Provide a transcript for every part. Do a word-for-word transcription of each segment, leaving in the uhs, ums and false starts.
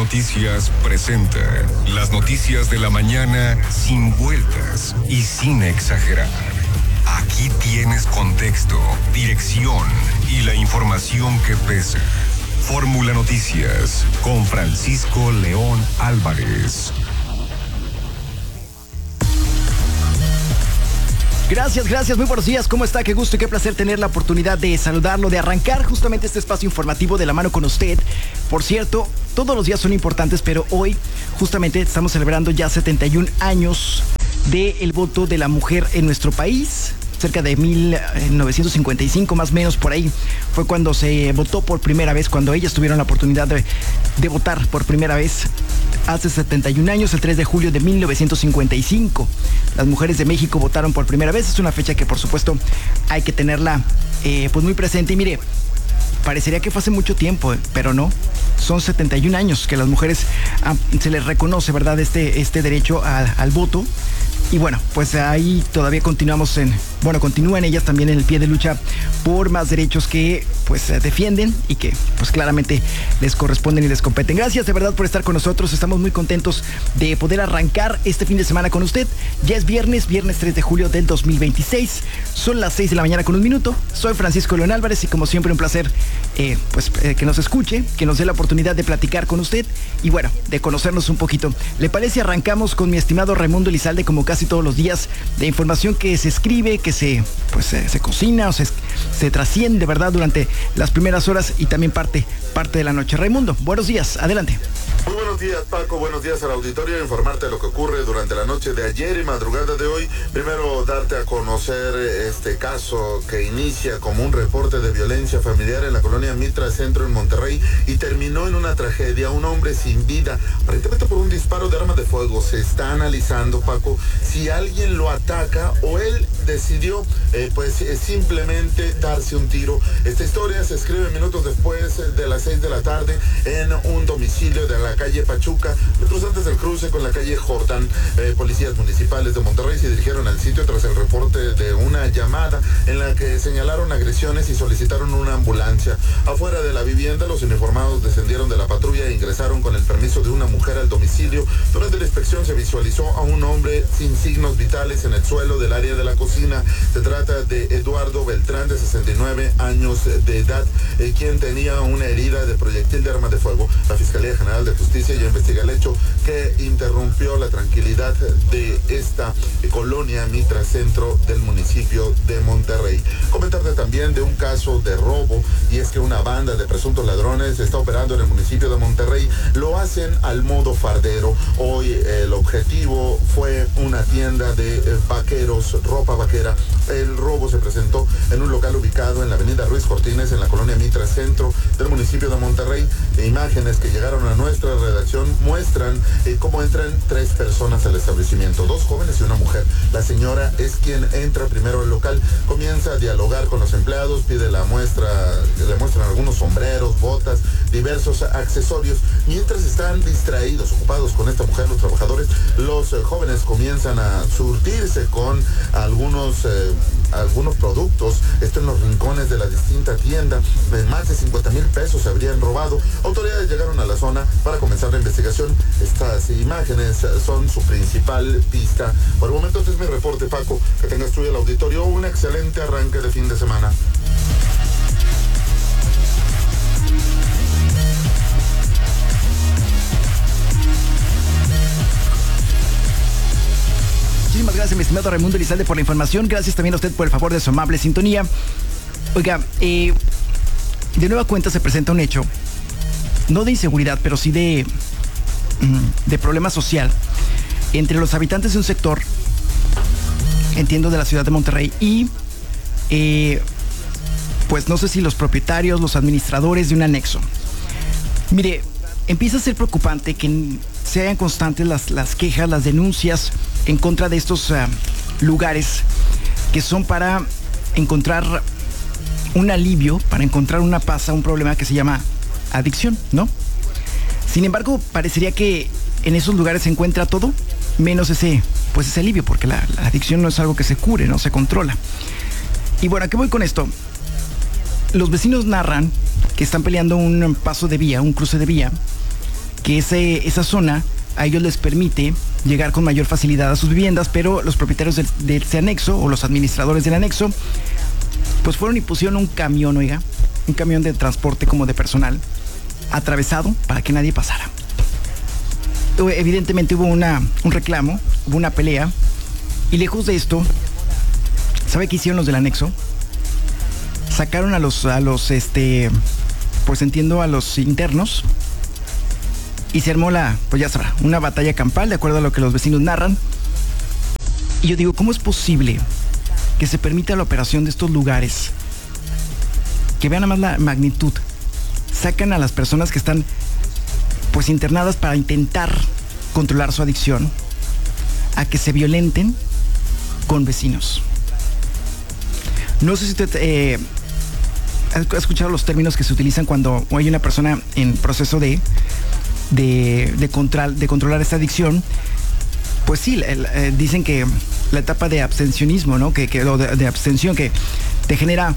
Noticias presenta las noticias de la mañana sin vueltas y sin exagerar. Aquí tienes contexto, dirección y la información que pesa. Fórmula Noticias con Francisco León Álvarez. Gracias, gracias, muy buenos días, ¿cómo está? Qué gusto y qué placer tener la oportunidad de saludarlo, de arrancar justamente este espacio informativo de la mano con usted. Por cierto, todos los días son importantes, pero hoy justamente estamos celebrando ya setenta y un años del voto de la mujer en nuestro país. Cerca de mil novecientos cincuenta y cinco, más o menos por ahí, fue cuando se votó por primera vez, cuando ellas tuvieron la oportunidad de, de votar por primera vez. Hace setenta y un años, el tres de julio de mil novecientos cincuenta y cinco, las mujeres de México votaron por primera vez. Es una fecha que, por supuesto, hay que tenerla eh, pues muy presente. Y mire, parecería que fue hace mucho tiempo, pero no. Son setenta y un años que las mujeres ah, se les reconoce, ¿verdad?, este, este derecho al, al voto. Y bueno, pues ahí todavía continuamos en, bueno, continúan ellas también en el pie de lucha por más derechos que pues defienden y que pues claramente les corresponden y les competen. Gracias de verdad por estar con nosotros, estamos muy contentos de poder arrancar este fin de semana con usted. Ya es viernes, viernes tres de julio del dos mil veintiséis, son las seis de la mañana con un minuto. Soy Francisco León Álvarez y como siempre un placer eh, pues eh, que nos escuche, que nos dé la oportunidad de platicar con usted y bueno, de conocernos un poquito. ¿Le parece? Arrancamos con mi estimado Raimundo Elizalde como casi todos los días, de información que se escribe, que se pues se, se cocina o se, se trasciende, ¿verdad?, durante las primeras horas y también parte, parte de la noche. Raimundo, buenos días, adelante. Muy buenos días, Paco, buenos días al auditorio, informarte de lo que ocurre durante la noche de ayer y madrugada de hoy. Primero, darte a conocer este caso que inicia como un reporte de violencia familiar en la colonia Mitra Centro en Monterrey y terminó en una tragedia, un hombre sin vida, aparentemente por un disparo de arma de fuego. Se está analizando, Paco, si alguien lo ataca o él decidió eh, pues eh, simplemente darse un tiro. Esta historia se escribe minutos después de las seis de la tarde en un domicilio de la calle Pachuca, metros antes del cruce con la calle Jordán. Eh, policías municipales de Monterrey se dirigieron al sitio tras el reporte de una llamada en la que señalaron agresiones y solicitaron una ambulancia. Afuera de la vivienda, los uniformados descendieron de la patrulla e ingresaron con el permiso de una mujer al domicilio. Durante la inspección se visualizó a un hombre sin signos vitales en el suelo del área de la cocina. Se trata de Eduardo Beltrán, de sesenta y nueve años de edad, eh, quien tenía una herida de proyectil de arma de fuego. La Fiscalía General de Justicia ya investiga el hecho que interrumpió la tranquilidad de esta colonia Mitra Centro del municipio de Monterrey. Comentarte también de un caso de robo, y es que una banda de presuntos ladrones está operando en el municipio de Monterrey. Lo hacen al modo fardero. Hoy eh, el objetivo fue una tienda de eh, vaqueros, ropa vaquera. El robo se presentó en un local ubicado en la avenida Ruiz Cortines, en la colonia Mitra Centro del municipio de Monterrey. Imágenes que llegaron a nuestra redacción muestran eh, cómo entran tres personas al establecimiento, dos jóvenes y una mujer. La señora es quien entra primero al local, comienza a dialogar con los empleados, pide la muestra, le muestran algunos sombreros, botas, diversos accesorios. Mientras están distraídos, ocupados con esta mujer, los trabajadores, los eh, jóvenes comienzan a surtirse con algunos eh, algunos productos, esto en los rincones de la distinta tienda. De más de cincuenta mil pesos se habrían robado. Autoridades llegaron a la zona para comenzar la investigación. Estas imágenes son su principal pista. Por el momento este es mi reporte, Paco. Que tengas tú y el auditorio un excelente arranque de fin de semana. Muchísimas gracias, mi estimado Raimundo Elizalde, por la información. Gracias también a usted por el favor de su amable sintonía. Oiga, eh, de nueva cuenta se presenta un hecho, no de inseguridad, pero sí de, de problema social entre los habitantes de un sector, entiendo, de la ciudad de Monterrey y, eh, pues no sé si los propietarios, los administradores de un anexo. Mire, empieza a ser preocupante que sean constantes las, las quejas, las denuncias en contra de estos uh, lugares que son para encontrar un alivio, para encontrar una paz a un problema que se llama adicción, ¿no? Sin embargo, parecería que en esos lugares se encuentra todo, menos ese, pues ese alivio, porque la, la adicción no es algo que se cure, no se controla. Y bueno, ¿a qué voy con esto? Los vecinos narran que están peleando un paso de vía, un cruce de vía, que ese, esa zona a ellos les permite llegar con mayor facilidad a sus viviendas, pero los propietarios del, de ese anexo o los administradores del anexo pues fueron y pusieron un camión, oiga, un camión de transporte como de personal atravesado para que nadie pasara. Evidentemente hubo una, un reclamo, hubo una pelea, y lejos de esto, ¿sabe qué hicieron los del anexo? Sacaron a los, a los, este, pues entiendo, a los internos, y se armó la, pues ya sabrá, una batalla campal, de acuerdo a lo que los vecinos narran. Y yo digo, ¿cómo es posible que se permita la operación de estos lugares? Que vean nada más la magnitud. Sacan a las personas que están pues internadas para intentar controlar su adicción, a que se violenten con vecinos. No sé si usted eh, ha escuchado los términos que se utilizan cuando hay una persona en proceso de de, de, control, de controlar esta adicción. Pues sí, el, eh, dicen que la etapa de abstencionismo, ¿no? Que, que, o de, de abstención que te genera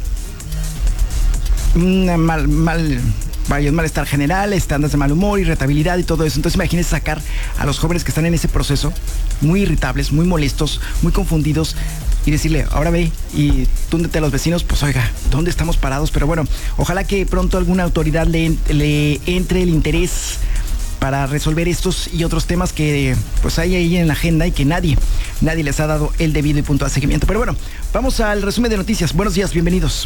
una mal, mal vaya, un malestar general, andas de mal humor, irritabilidad y todo eso. Entonces imagínense sacar a los jóvenes que están en ese proceso, muy irritables, muy molestos, muy confundidos, y decirle, ahora ve y túndete a los vecinos, pues oiga, ¿dónde estamos parados? Pero bueno, ojalá que pronto alguna autoridad le, le entre el interés para resolver estos y otros temas que pues hay ahí en la agenda y que nadie, nadie les ha dado el debido y puntual seguimiento. Pero bueno, vamos al resumen de noticias. Buenos días, bienvenidos.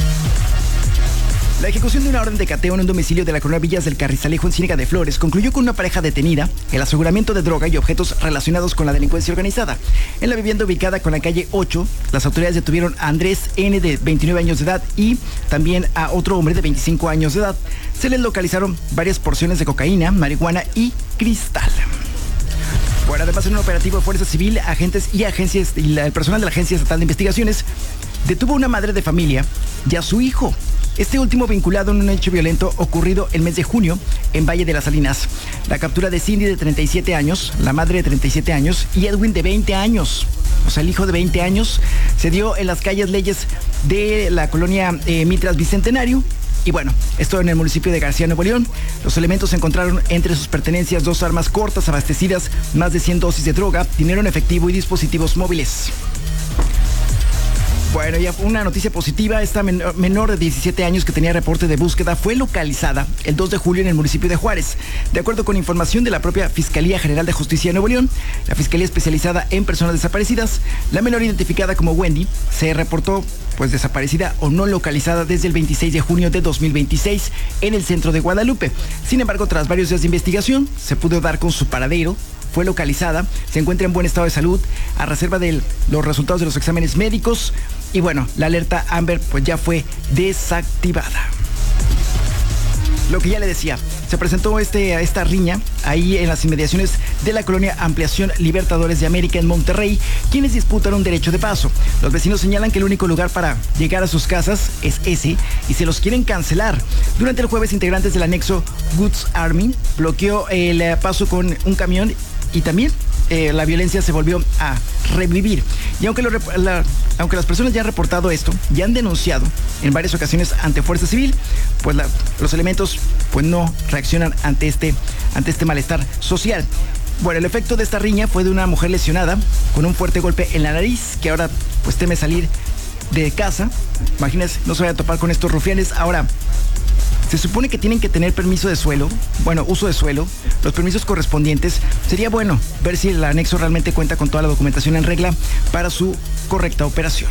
La ejecución de una orden de cateo en un domicilio de la colonia Villas del Carrizalejo en Ciénega de Flores concluyó con una pareja detenida, el aseguramiento de droga y objetos relacionados con la delincuencia organizada. En la vivienda ubicada con la calle ocho, las autoridades detuvieron a Andrés N. de veintinueve años de edad y también a otro hombre de veinticinco años de edad. Se les localizaron varias porciones de cocaína, marihuana y cristal. Bueno, además en un operativo de Fuerza Civil, agentes y agencias y el personal de la Agencia Estatal de Investigaciones detuvo a una madre de familia y a su hijo. Este último vinculado en un hecho violento ocurrido el mes de junio en Valle de las Salinas. La captura de Cindy de treinta y siete años, la madre de treinta y siete años y Edwin de veinte años, o sea el hijo de veinte años, se dio en las calles Leyes de la colonia eh, Mitras Bicentenario. Y bueno, esto en el municipio de García, Nuevo León. Los elementos encontraron entre sus pertenencias dos armas cortas abastecidas, más de cien dosis de droga, dinero en efectivo y dispositivos móviles. Bueno, ya una noticia positiva, esta menor de diecisiete años que tenía reporte de búsqueda fue localizada el dos de julio en el municipio de Juárez. De acuerdo con información de la propia Fiscalía General de Justicia de Nuevo León, la Fiscalía especializada en personas desaparecidas, la menor identificada como Wendy se reportó pues desaparecida o no localizada desde el veintiséis de junio de dos mil veintiséis en el centro de Guadalupe. Sin embargo, tras varios días de investigación, se pudo dar con su paradero. Fue localizada, se encuentra en buen estado de salud, a reserva de los resultados de los exámenes médicos. Y bueno, la alerta Amber pues ya fue desactivada. Lo que ya le decía, se presentó este, esta riña ahí en las inmediaciones de la colonia Ampliación Libertadores de América en Monterrey, quienes disputan un derecho de paso. Los vecinos señalan que el único lugar para llegar a sus casas es ese y se los quieren cancelar. Durante el jueves, integrantes del anexo Goods Army bloqueó el paso con un camión y también eh, la violencia se volvió a revivir. Y aunque, lo, la, aunque las personas ya han reportado esto, ya han denunciado en varias ocasiones ante Fuerza Civil, pues la, los elementos pues no reaccionan ante este, ante este malestar social. Bueno, el efecto de esta riña fue de una mujer lesionada con un fuerte golpe en la nariz, que ahora pues teme salir de casa. Imagínense, no se vaya a topar con estos rufianes. Ahora, se supone que tienen que tener permiso de suelo, bueno, uso de suelo, los permisos correspondientes. Sería bueno ver si el anexo realmente cuenta con toda la documentación en regla para su correcta operación.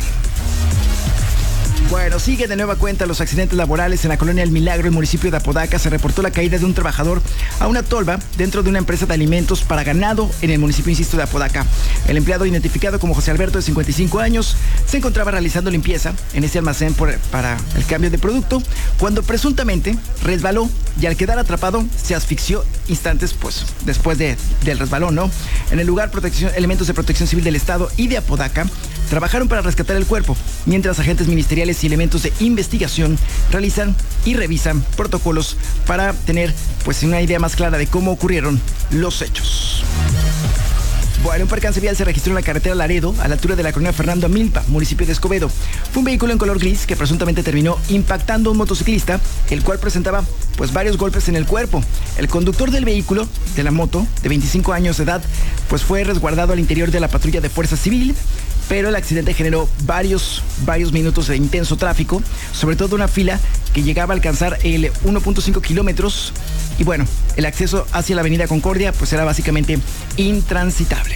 Bueno, sigue de nueva cuenta los accidentes laborales en la colonia El Milagro, el municipio de Apodaca. Se reportó la caída de un trabajador a una tolva dentro de una empresa de alimentos para ganado en el municipio, insisto, de Apodaca. El empleado, identificado como José Alberto, de cincuenta y cinco años, se encontraba realizando limpieza en ese almacén por, para el cambio de producto, cuando presuntamente resbaló y al quedar atrapado se asfixió instantes pues después de, del resbalón, ¿no? En el lugar, protección, elementos de protección civil del estado y de Apodaca trabajaron para rescatar el cuerpo, mientras agentes ministeriales y elementos de investigación realizan y revisan protocolos para tener pues una idea más clara de cómo ocurrieron los hechos. Bueno, un percance vial se registró en la carretera Laredo, a la altura de la colonia Fernando Milpa, municipio de Escobedo. Fue un vehículo en color gris que presuntamente terminó impactando a un motociclista, el cual presentaba pues varios golpes en el cuerpo. El conductor del vehículo, de la moto, de veinticinco años de edad, pues fue resguardado al interior de la patrulla de Fuerza Civil, pero el accidente generó varios, varios minutos de intenso tráfico, sobre todo una fila que llegaba a alcanzar el uno punto cinco kilómetros, y bueno, el acceso hacia la avenida Concordia pues era básicamente intransitable.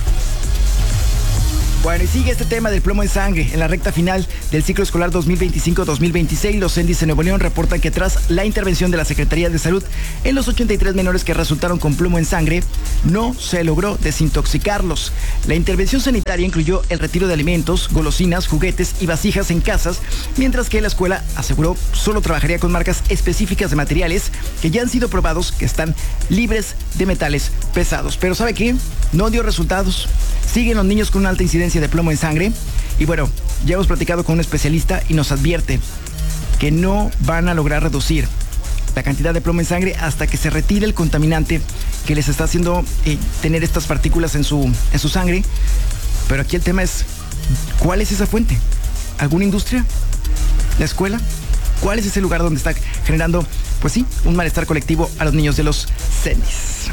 Bueno, y sigue este tema del plomo en sangre. En la recta final del ciclo escolar dos mil veinticinco dos mil veintiséis, los CENDIS en Nuevo León reportan que tras la intervención de la Secretaría de Salud en los ochenta y tres menores que resultaron con plomo en sangre, no se logró desintoxicarlos. La intervención sanitaria incluyó el retiro de alimentos, golosinas, juguetes y vasijas en casas, mientras que la escuela aseguró solo trabajaría con marcas específicas de materiales que ya han sido probados que están libres de metales pesados. Pero ¿sabe qué? No dio resultados. Siguen los niños con una alta incidencia de plomo en sangre. Y bueno, ya hemos platicado con un especialista y nos advierte que no van a lograr reducir la cantidad de plomo en sangre hasta que se retire el contaminante que les está haciendo eh, tener estas partículas en su, en su sangre. Pero aquí el tema es, ¿cuál es esa fuente? ¿Alguna industria? ¿La escuela? ¿Cuál es ese lugar donde está generando, pues sí, un malestar colectivo a los niños de los CENDIS?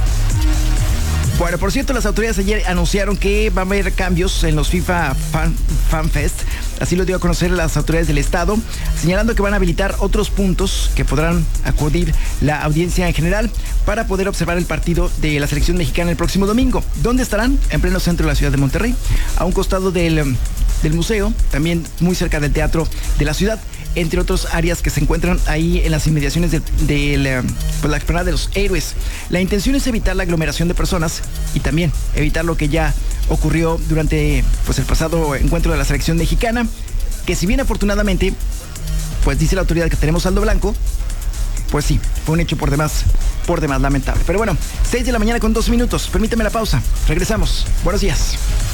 Bueno, por cierto, las autoridades ayer anunciaron que va a haber cambios en los FIFA Fan, Fan Fest. Así lo dio a conocer las autoridades del estado, señalando que van a habilitar otros puntos que podrán acudir la audiencia en general para poder observar el partido de la selección mexicana el próximo domingo. ¿Dónde estarán? En pleno centro de la ciudad de Monterrey, a un costado del, del museo, también muy cerca del teatro de la ciudad, entre otras áreas que se encuentran ahí en las inmediaciones de, de la, pues la explanada de los héroes. La intención es evitar la aglomeración de personas y también evitar lo que ya ocurrió durante pues el pasado encuentro de la selección mexicana, que si bien afortunadamente, pues dice la autoridad que tenemos saldo blanco, pues sí, fue un hecho por demás, por demás lamentable. Pero bueno, seis de la mañana con dos minutos, permíteme la pausa, regresamos, buenos días.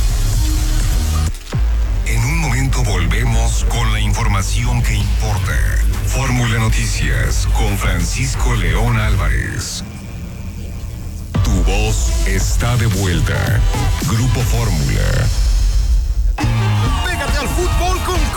En un momento volvemos con la información que importa. Fórmula Noticias con Francisco León Álvarez. Tu voz está de vuelta. Grupo Fórmula. Pégate al fútbol con